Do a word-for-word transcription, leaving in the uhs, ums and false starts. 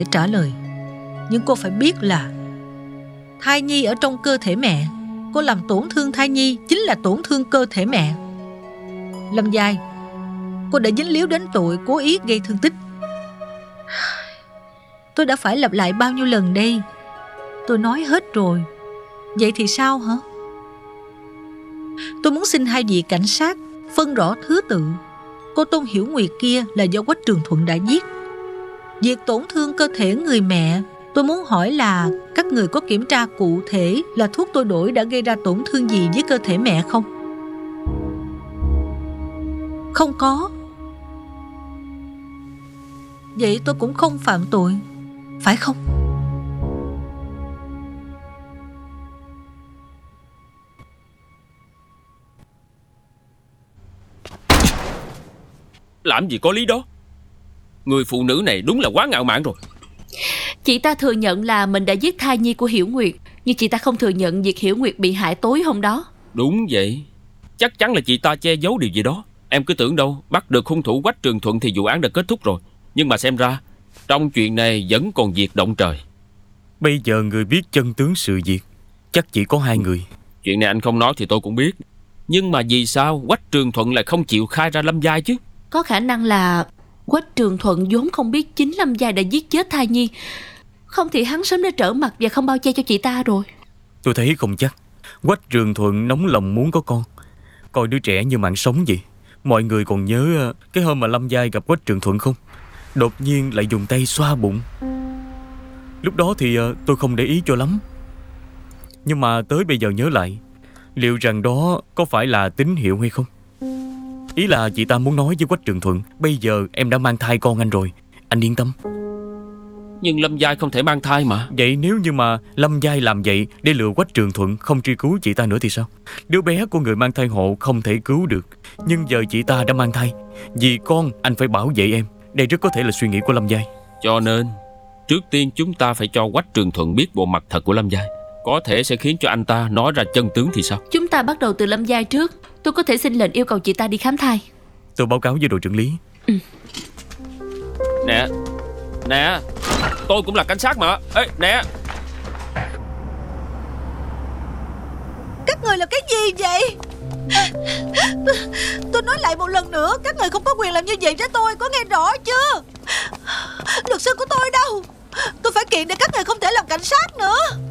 để trả lời. Nhưng cô phải biết là thai nhi ở trong cơ thể mẹ. Cô làm tổn thương thai nhi chính là tổn thương cơ thể mẹ. Lâm Giai, cô đã dính líu đến tội cố ý gây thương tích. Tôi đã phải lặp lại bao nhiêu lần đây? Tôi nói hết rồi. Vậy thì sao hả? Tôi muốn xin hai vị cảnh sát phân rõ thứ tự. Cô Tôn Hiểu Nguyệt kia là do Quách Trường Thuận đã giết. Việc tổn thương cơ thể người mẹ, tôi muốn hỏi là các người có kiểm tra cụ thể là thuốc tôi đổi đã gây ra tổn thương gì với cơ thể mẹ không? Không có. Vậy tôi cũng không phạm tội, phải không? Làm gì có lý đó. Người phụ nữ này đúng là quá ngạo mạn rồi. Chị ta thừa nhận là mình đã giết thai nhi của Hiểu Nguyệt, nhưng chị ta không thừa nhận việc Hiểu Nguyệt bị hại tối hôm đó. Đúng vậy. Chắc chắn là chị ta che giấu điều gì đó. Em cứ tưởng đâu bắt được hung thủ Quách Trường Thuận thì vụ án đã kết thúc rồi. Nhưng mà xem ra trong chuyện này vẫn còn việc động trời. Bây giờ người biết chân tướng sự việc chắc chỉ có hai người. Chuyện này anh không nói thì tôi cũng biết. Nhưng mà vì sao Quách Trường Thuận lại không chịu khai ra Lâm Giai chứ? Có khả năng là Quách Trường Thuận vốn không biết chính Lâm Giai đã giết chết thai nhi. Không thì hắn sớm đã trở mặt và không bao che cho chị ta rồi. Tôi thấy không chắc. Quách Trường Thuận nóng lòng muốn có con, coi đứa trẻ như mạng sống vậy. Mọi người còn nhớ cái hôm mà Lâm Giai gặp Quách Trường Thuận không? Đột nhiên lại dùng tay xoa bụng. Lúc đó thì tôi không để ý cho lắm. Nhưng mà tới bây giờ nhớ lại, liệu rằng đó có phải là tín hiệu hay không? Ý là chị ta muốn nói với Quách Trường Thuận, bây giờ em đã mang thai con anh rồi, anh yên tâm. Nhưng Lâm Giai không thể mang thai mà. Vậy nếu như mà Lâm Giai làm vậy để lừa Quách Trường Thuận không truy cứu chị ta nữa thì sao? Đứa bé của người mang thai hộ không thể cứu được, nhưng giờ chị ta đã mang thai. Vì con anh phải bảo vệ em. Đây rất có thể là suy nghĩ của Lâm Giai. Cho nên trước tiên chúng ta phải cho Quách Trường Thuận biết bộ mặt thật của Lâm Giai. Có thể sẽ khiến cho anh ta nói ra chân tướng thì sao? Chúng ta bắt đầu từ Lâm Giai trước. Tôi có thể xin lệnh yêu cầu chị ta đi khám thai. Tôi báo cáo với đội trưởng lý. Ừ. Nè, nè, tôi cũng là cảnh sát mà. Ê, nè. Các người là cái gì vậy? Tôi, tôi nói lại một lần nữa, các người không có quyền làm như vậy với tôi, có nghe rõ chưa? Luật sư của tôi đâu? Tôi phải kiện để các người không thể làm cảnh sát nữa.